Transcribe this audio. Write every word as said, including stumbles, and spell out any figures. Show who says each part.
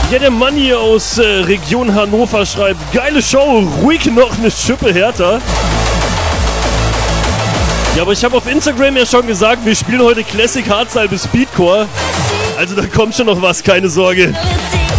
Speaker 1: Ja, der Mann hier aus äh, Region Hannover schreibt, geile Show, ruhig noch eine Schippe härter. Ja, aber ich habe auf Instagram ja schon gesagt, wir spielen heute Classic Hardstyle bis Speedcore. Also da kommt schon noch was, keine Sorge.